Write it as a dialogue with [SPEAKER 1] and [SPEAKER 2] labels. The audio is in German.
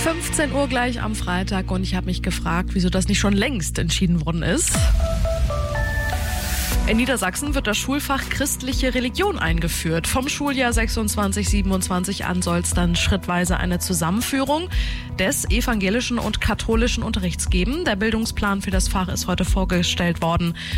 [SPEAKER 1] 15 Uhr gleich am Freitag und ich habe mich gefragt, wieso das nicht schon längst entschieden worden ist. In Niedersachsen wird das Schulfach christliche Religion eingeführt. Vom Schuljahr 26/27 an soll es dann schrittweise eine Zusammenführung des evangelischen und katholischen Unterrichts geben. Der Bildungsplan für das Fach ist heute vorgestellt worden.